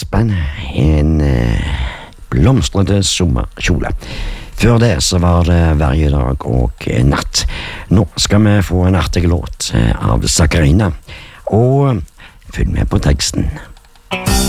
Spenn, en blomstrende sommerkjole. Før det så var det Hver dag og natt. Nå skal vi få en artig låt av Sakarina, og følg med på teksten.